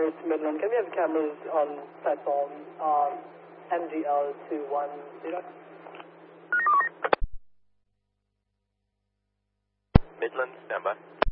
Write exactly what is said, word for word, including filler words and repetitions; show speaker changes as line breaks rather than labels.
to Midland. Can we have cameras on platform um, M G L two one zero?
Midland, stand by.